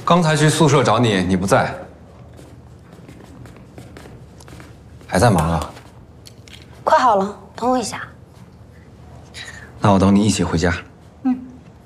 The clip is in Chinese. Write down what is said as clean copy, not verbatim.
刚才去宿舍找你，你不在，还在忙啊？ 快好了，等我一下。 那我等你一起回家。